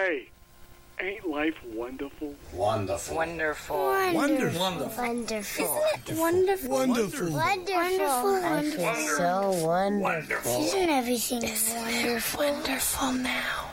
Hey, ain't life wonderful? Wonderful. Wonderful. Wonderful. Wonderful. Isn't it wonderful? Wonderful. I feel so wonderful. Wonderful. Isn't everything wonderful? Wonderful now.